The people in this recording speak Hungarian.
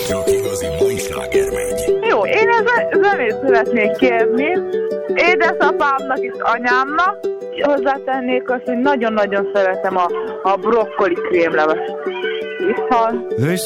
Csak igazi mai sláger megy. Jó, én zenét szeretnék kérni. Édesapámnak és anyámnak. Hozzátennék azt, hogy nagyon-nagyon szeretem a brokkoli krémlevest. Viszont...